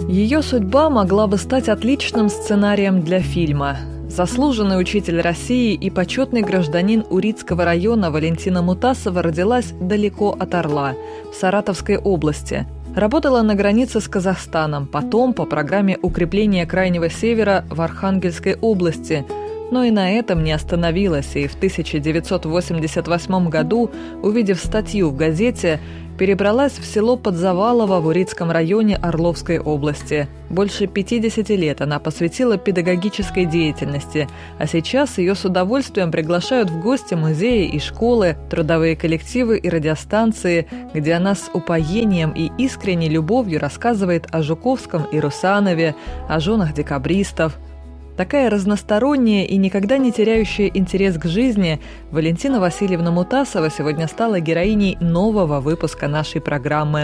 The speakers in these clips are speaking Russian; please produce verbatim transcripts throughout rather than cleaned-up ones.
Ее судьба могла бы стать отличным сценарием для фильма. Заслуженный учитель России и почетный гражданин Урицкого района Валентина Мутасова родилась далеко от Орла, в Саратовской области. Работала на границе с Казахстаном, потом по программе укрепления Крайнего Севера в Архангельской области. Но и на этом не остановилась, и в тысяча девятьсот восемьдесят восьмом году, увидев статью в газете, перебралась в село Подзавалово в Урицком районе Орловской области. Больше пятидесяти лет она посвятила педагогической деятельности, а сейчас ее с удовольствием приглашают в гости музеи и школы, трудовые коллективы и радиостанции, где она с упоением и искренней любовью рассказывает о Жуковском и Русанове, о женах декабристов. Такая разносторонняя и никогда не теряющая интерес к жизни, Валентина Васильевна Мутасова сегодня стала героиней нового выпуска нашей программы.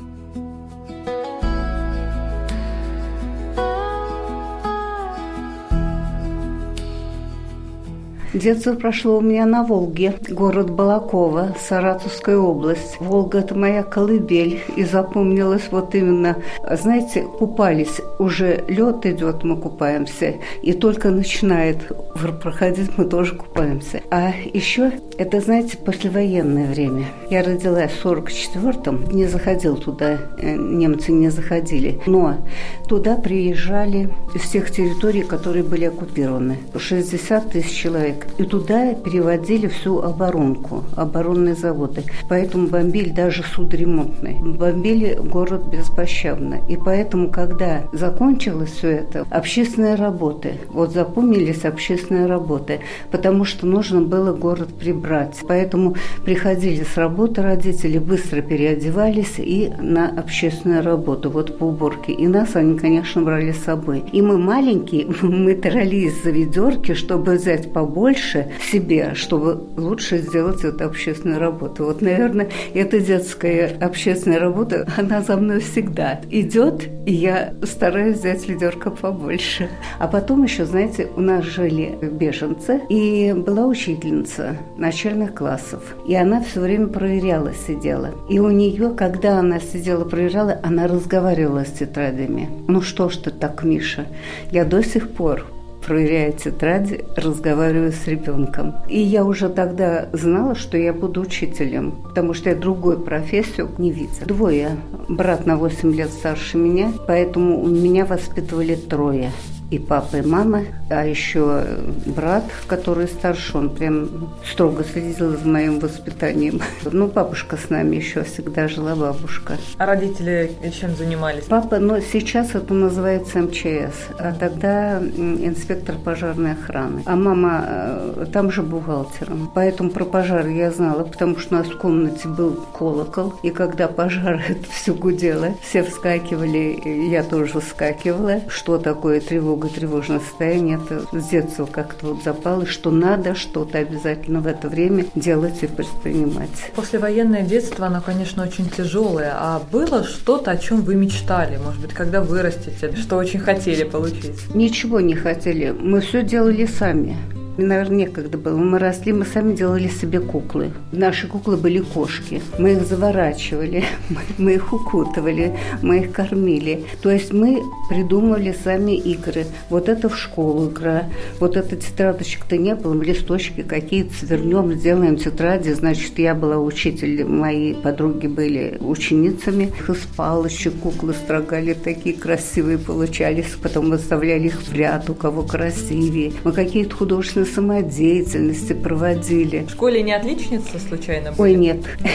Детство прошло у меня на Волге, город Балаково, Саратовская область. Волга – это моя колыбель, и запомнилось вот именно, знаете, купались, уже лед идет, мы купаемся, и только начинает проходить, мы тоже купаемся. А еще это, знаете, послевоенное время. Я родилась в сорок четвёртом, не заходил туда, немцы не заходили, но туда приезжали из всех территорий, которые были оккупированы. шестьдесят тысяч человек. И туда переводили всю оборонку, оборонные заводы. Поэтому бомбили даже судоремонтные. Бомбили город беспощадно. И поэтому, когда закончилось все это, общественные работы, вот запомнились общественные работы, потому что нужно было город прибрать. Поэтому приходили с работы родители, быстро переодевались и на общественную работу, вот по уборке. И нас они, конечно, брали с собой. И мы маленькие, мы троллись за ведерки, чтобы взять побольше себе, чтобы лучше сделать эту общественную работу. Вот, наверное, эта детская общественная работа, она за мной всегда идет, и я стараюсь взять ведерко побольше. А потом еще, знаете, у нас жили беженцы, и была учительница начальных классов, и она все время проверяла, сидела. И у нее, когда она сидела, проверяла, она разговаривала с тетрадями. Ну что ж ты так, Миша? Я до сих пор проверяя тетради, разговариваю с ребенком. И я уже тогда знала, что я буду учителем, потому что я другой профессию не видела. Двое. Брат на восемь лет старше меня, поэтому меня воспитывали трое. И папа, и мама, а еще брат, который старше, он прям строго следил за моим воспитанием. Ну, бабушка с нами еще всегда жила, бабушка. А родители чем занимались? Папа, ну, сейчас это называется эм че эс, а тогда инспектор пожарной охраны. А мама там же бухгалтером. Поэтому про пожары я знала, потому что у нас в комнате был колокол, и когда пожар, это все гудело, все вскакивали, я тоже вскакивала. Что такое тревога? Тревожное состояние, это с детства как-то вот запало, что надо что-то обязательно в это время делать и предпринимать. Послевоенное детство, оно, конечно, очень тяжелое. А было что-то, о чем вы мечтали? Может быть, когда вырастете, что очень хотели получить? Ничего не хотели. Мы все делали сами. Мне, наверное, некогда было. Мы росли, мы сами делали себе куклы. Наши куклы были кошки. Мы их заворачивали, мы их укутывали, мы их кормили. То есть мы придумывали сами игры. Вот это в школу игра. Вот это тетрадочек-то не было. Мы листочки какие-то свернем, сделаем тетради. Значит, я была учитель, мои подруги были ученицами. Их из палочек куклы строгали, такие красивые получались. Потом выставляли их в ряд, у кого красивее. Мы какие-то художественные самодеятельности проводили. В школе не отличница случайно были? Ой, нет.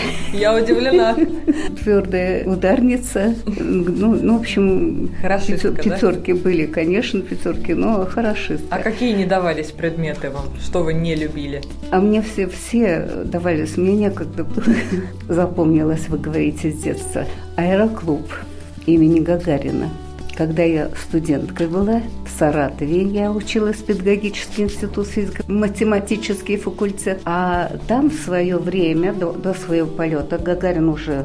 Я удивлена. Твердая ударница. Ну, ну в общем, хорошистка, пятерки да? были, конечно, пятерки, но хорошистка. А какие не давались предметы вам? Что вы не любили? А мне все, все давались. Мне некогда было. Запомнилось, вы говорите, с детства. Аэроклуб имени Гагарина. Когда я студенткой была в Саратове, я училась в педагогический институт, физико-математический факультет. А там в свое время, до, до своего полета, Гагарин уже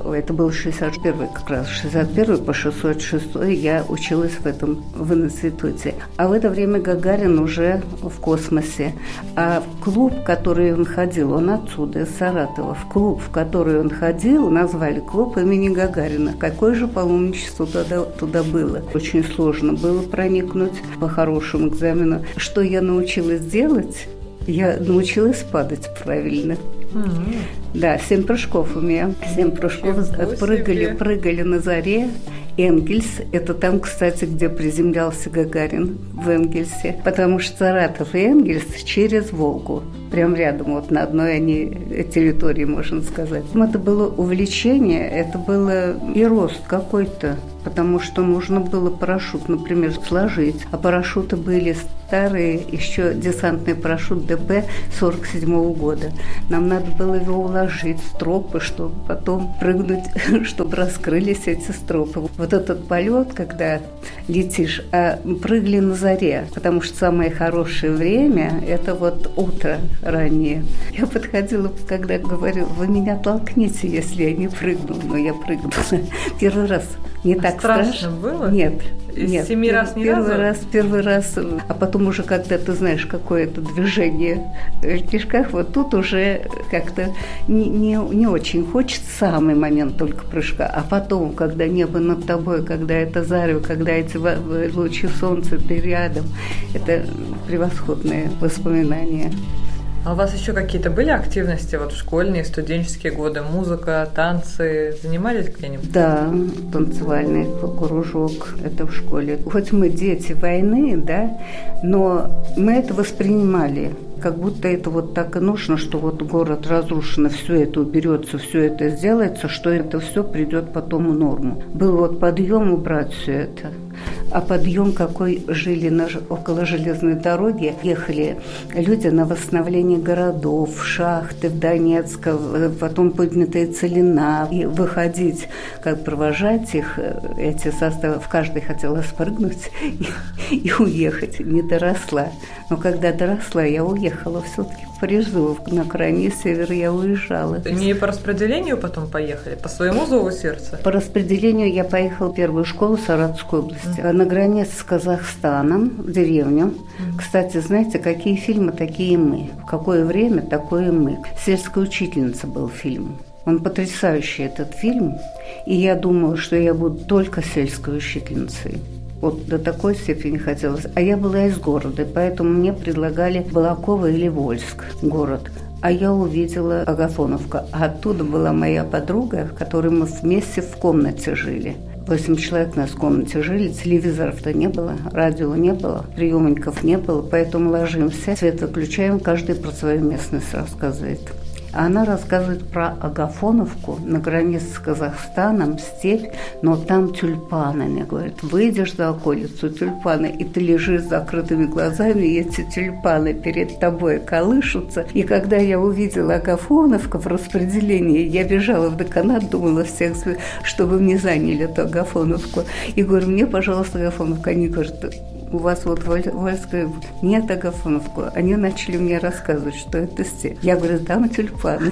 это был шестьдесят первый как раз, шестьдесят первый по шестьсот шестой я училась в этом, в институте. А в это время Гагарин уже в космосе. А в клуб, в который он ходил, он отсюда, из Саратова, в клуб, в который он ходил, назвали клуб имени Гагарина. Какое же паломничество туда, туда было? Очень сложно было проникнуть по хорошему экзамену. Что я научилась делать? Я научилась падать правильно. Mm-hmm. Да, семь прыжков у меня. Семь прыжков. Прыгали, прыгали на заре. Энгельс. Это там, кстати, где приземлялся Гагарин, в Энгельсе. Потому что Саратов и Энгельс через Волгу. Прям рядом, вот на одной они территории, можно сказать. Это было увлечение, это было и рост какой-то. Потому что нужно было парашют, например, сложить. А парашюты были старые, еще десантный парашют ДП сорок седьмого года. Нам надо было его уложить в стропы, чтобы потом прыгнуть, чтобы раскрылись эти стропы. Вот этот полет, когда летишь, а прыгали на заре, потому что самое хорошее время – это вот утро раннее. Я подходила, когда говорю, вы меня толкните, если я не прыгну. Но я прыгнула первый раз. Не а так страшно, страшно было? Нет. Из нет, семи раз ни первый разу? раз, первый раз, а потом уже, когда ты знаешь, какое это движение в кишках, вот тут уже как-то не, не, не очень хочется самый момент только прыжка, а потом, когда небо над тобой, когда это зарево, когда эти лучи солнца, ты рядом, это превосходные воспоминания. А у вас еще какие-то были активности вот в школьные, студенческие годы? Музыка, танцы? Занимались где-нибудь? Да, танцевальный кружок. Это в школе. Хоть мы дети войны, да, но мы это воспринимали. Как будто это вот так и нужно, что вот город разрушен, все это уберется, все это сделается, что это все придет потом в норму. Был вот подъем убрать все это. А подъем какой, жили на, около железной дороги, ехали люди на восстановление городов, шахты в Донецк, потом поднятая Целина, и выходить, как провожать их, эти составы, в каждый хотела спрыгнуть и, и уехать, не доросла. Но когда доросла, я уехала все-таки в Призыв, на крайний север я уезжала. Не по распределению потом поехали, по своему зову сердца? По распределению я поехала в первую школу Саратовской области, mm-hmm. на границе с Казахстаном, в деревню. Mm-hmm. Кстати, знаете, какие фильмы, такие и мы. В какое время, такое и мы. «Сельская учительница» был фильм. Он потрясающий, этот фильм. И я думала, что я буду только сельской учительницей. Вот до такой степени хотелось. А я была из города, поэтому мне предлагали Балаково или Вольск, город. А я увидела Агафоновку. А оттуда была моя подруга, с которой мы вместе в комнате жили. Восемь человек у нас в комнате жили, телевизоров-то не было, радио не было, приемников не было, поэтому ложимся, свет выключаем, каждый про свою местность рассказывает. Она рассказывает про Агафоновку на границе с Казахстаном, степь, но там тюльпаны. Мне говорят, выйдешь за околицу, тюльпаны, и ты лежишь с закрытыми глазами, и эти тюльпаны перед тобой колышутся. И когда я увидела Агафоновку в распределении, я бежала в деканат, думала всех, чтобы мне заняли эту Агафоновку. И говорю, мне, пожалуйста, Агафоновку. Они говорят, у вас вот Вольская нет Агафоновку. Они начали мне рассказывать, что это степь. Я говорю, там тюльпаны.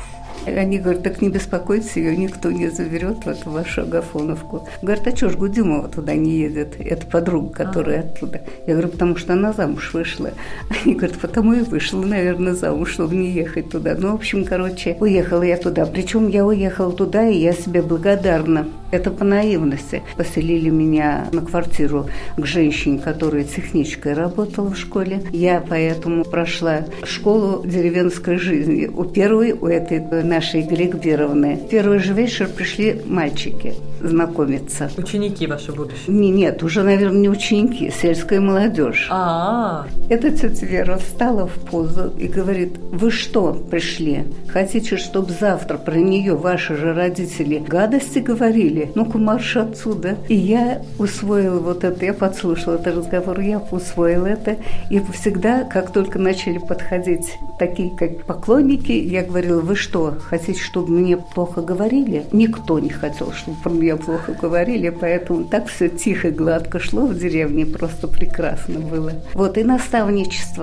Они говорят, так не беспокойтесь, ее никто не заберет, вот вашу Агафоновку. Говорят, а что ж Гудимова туда не едет? Это подруга, которая а. оттуда. Я говорю, потому что она замуж вышла. Они говорят, потому и вышла, наверное, замуж, чтобы не ехать туда. Ну, в общем, короче, уехала я туда. Причем я уехала туда, и я себе благодарна. Это по наивности. Поселили меня на квартиру к женщине, которая техничкой работала в школе. Я поэтому прошла школу деревенской жизни. У первой, у этой нашей Григберовны. В первый же вечер пришли мальчики знакомиться. Ученики ваши будущие? Не, нет, уже, наверное, не ученики, сельская молодежь. А-а-а. Эта тетя Вера встала в позу и говорит, вы что пришли? Хотите, чтобы завтра про нее ваши же родители гадости говорили? Ну-ка, марш отсюда. И я усвоила вот это, я подслушала этот разговор, я усвоила это. И всегда, как только начали подходить такие, как поклонники, я говорила, вы что, хотите, чтобы мне плохо говорили? Никто не хотел, чтобы про меня плохо говорили, поэтому так все тихо, гладко шло в деревне, просто прекрасно было. Вот, и наставничество.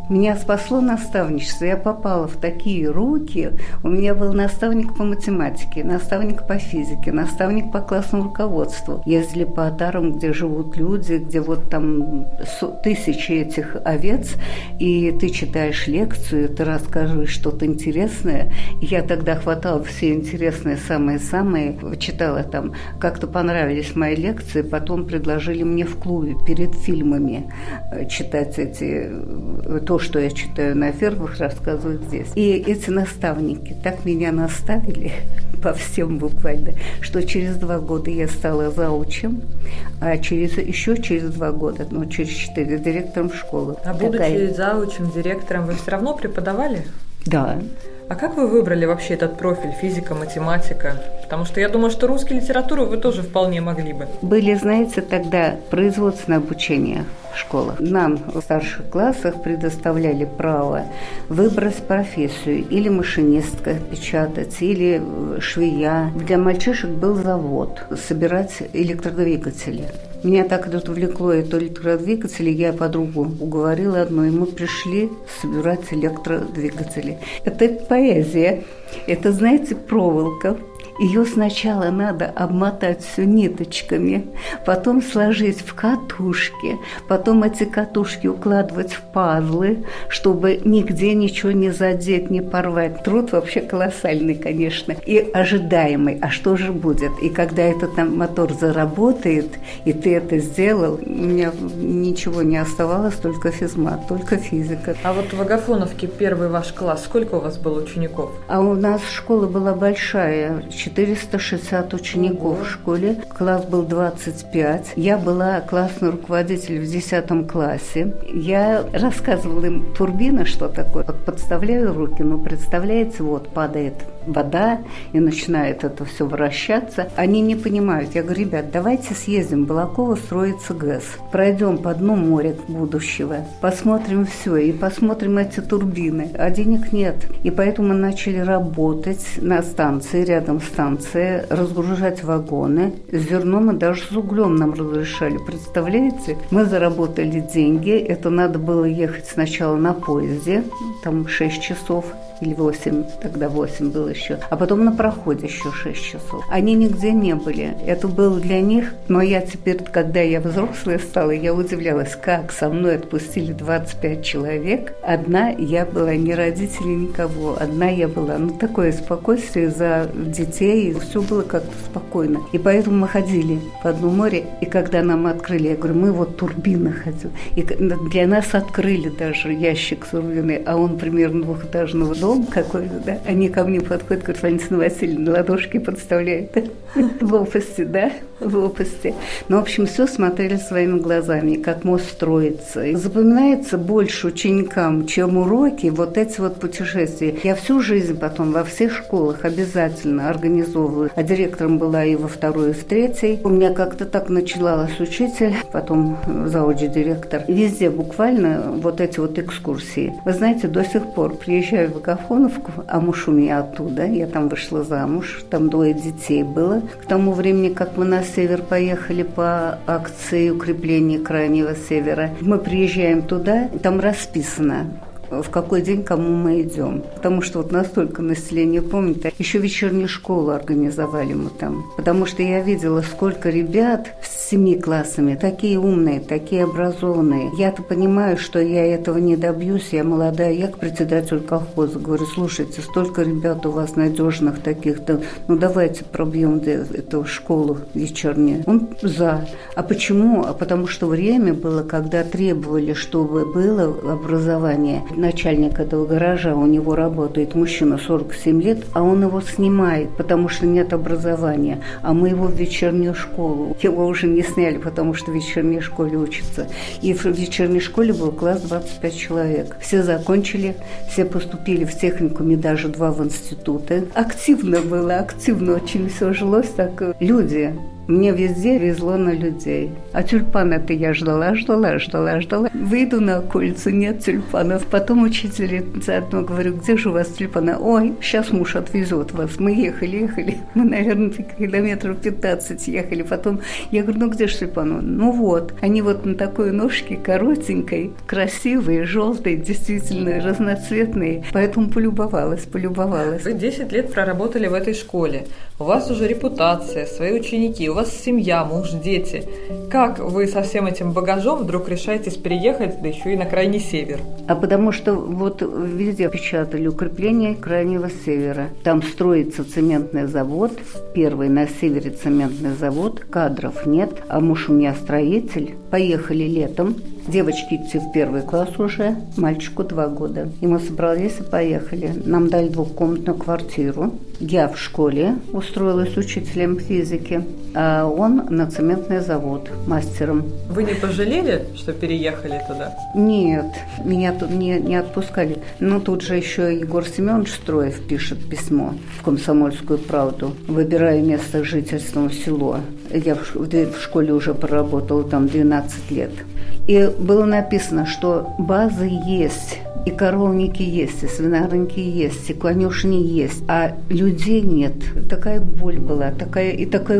Меня спасло наставничество. Я попала в такие руки. У меня был наставник по математике, наставник по физике, наставник по классному руководству. Ездили по отарам, где живут люди, где вот там тысячи этих овец, и ты читаешь лекцию, ты рассказываешь что-то интересное. И я тогда хватала все интересные, самые-самые, читала там. Как-то понравились мои лекции, потом предложили мне в клубе перед фильмами читать эти... то, что я читаю на фермах, рассказывают здесь. И эти наставники так меня наставили по всем буквально, что через два года я стала заучем, а через, еще через два года, ну, через четыре, директором школы. А будучи Такая... заучем, директором, вы все равно преподавали? Да. А как вы выбрали вообще этот профиль физика, математика? Потому что я думаю, что русскую литературу вы тоже вполне могли бы. Были, знаете, тогда производственное обучение в школах. Нам в старших классах предоставляли право выбрать профессию. Или машинистка печатать, или швея. Для мальчишек был завод собирать электродвигатели. Меня так это увлекло, это электродвигатели, я подругу уговорила одну, и мы пришли собирать электродвигатели. Это поэзия, это, знаете, проволока. Ее сначала надо обмотать все ниточками, потом сложить в катушки, потом эти катушки укладывать в пазлы, чтобы нигде ничего не задеть, не порвать. Труд вообще колоссальный, конечно, и ожидаемый. А что же будет? И когда этот там мотор заработает, и ты это сделал, у меня ничего не оставалось, только физмат, только физика. А вот в Агафоновке первый ваш класс, сколько у вас было учеников? А у нас школа была большая, четыреста шестьдесят учеников в школе. Класс был двадцать пять. Я была классный руководитель в десятом классе. Я рассказывала им турбина, что такое. Подставляю руки, но представляете, вот падает вода, и начинает это все вращаться. Они не понимают. Я говорю, ребят, давайте съездим в Балаково строится ГЭС. Пройдем по дну моря будущего, посмотрим все, и посмотрим эти турбины. А денег нет. И поэтому мы начали работать на станции, рядом с станцией, разгружать вагоны. Зерно мы даже с углем нам разрешали. Представляете? Мы заработали деньги. Это надо было ехать сначала на поезде, там шесть часов. Или восемь, тогда восемь было еще. А потом на проходе еще шесть часов. Они нигде не были. Это было для них. Но я теперь, когда я взрослая стала, я удивлялась, как со мной отпустили двадцать пять человек. Одна я была, ни родителей, никого. Одна я была. Ну, такое спокойствие за детей. Все было как-то спокойно. И поэтому мы ходили по дну моря. И когда нам открыли, я говорю, мы вот турбины хотим. И для нас открыли даже ящик турбины. А он примерно двухэтажного дома. Дом какой-то, да? Они ко мне подходят, говорят, Валентина Васильевна, ладошки подставляет. Лопасти, да? Лопасти. Ну, в общем, все смотрели своими глазами, как мост строится. И запоминается больше ученикам, чем уроки, вот эти вот путешествия. Я всю жизнь потом во всех школах обязательно организовываю. А директором была и во второй, и в третьей. У меня как-то так началась учитель, потом зауч-директор. Везде буквально вот эти вот экскурсии. Вы знаете, до сих пор приезжаю в Агафоновку, а муж у меня оттуда, я там вышла замуж, там двое детей было. К тому времени, как мы на север поехали по акции укрепления Крайнего Севера, мы приезжаем туда, там расписано, в какой день кому мы идем. Потому что вот настолько население помнит. Еще вечернюю школу организовали мы там. Потому что я видела, сколько ребят с семи классами, такие умные, такие образованные. Я-то понимаю, что я этого не добьюсь. Я молодая, я к председателю колхоза говорю, слушайте, столько ребят у вас надежных таких, да, ну давайте пробьем эту школу вечернюю. Он за. А почему? А потому что время было, когда требовали, чтобы было образование. Начальник этого гаража, у него работает мужчина сорок семь лет, а он его снимает, потому что нет образования. А мы его в вечернюю школу. Его уже не сняли, потому что в вечерней школе учится. И в вечерней школе был класс двадцать пять человек. Все закончили, все поступили в техникуме, даже два в институты. Активно было, активно очень все жилось так. Люди Мне везде везло на людей. А тюльпаны-то я ждала, ждала, ждала, ждала. Выйду на околицу, нет тюльпанов. Потом учителю заодно говорю, где же у вас тюльпаны? Ой, сейчас муж отвезет вас. Мы ехали, ехали. Мы, наверное, километров пятнадцать ехали. Потом я говорю, ну где же тюльпаны? Ну вот. Они вот на такой ножке коротенькой, красивые, желтые, действительно разноцветные. Поэтому полюбовалась, полюбовалась. Вы десять лет проработали в этой школе. У вас уже репутация, свои ученики, у вас семья, муж, дети. Как вы со всем этим багажом вдруг решаетесь переехать, да еще и на крайний север? А потому что вот везде печатали укрепление крайнего севера. Там строится цементный завод, первый на севере цементный завод, кадров нет, а муж у меня строитель. Поехали летом. Девочке идти в первый класс уже, мальчику два года. И мы собрались и поехали. Нам дали двухкомнатную квартиру. Я в школе устроилась учителем физики, а он на цементный завод мастером. Вы не пожалели, что переехали туда? Нет, меня тут не, не отпускали. Но тут же еще Егор Семенович Строев пишет письмо в «Комсомольскую правду», выбирая место жительства в село. Я в, в школе уже проработала там двенадцать лет. И было написано, что базы есть, и коровники есть, и свинарники есть, и конюшни есть, а людей нет. Такая боль была, такая, и такая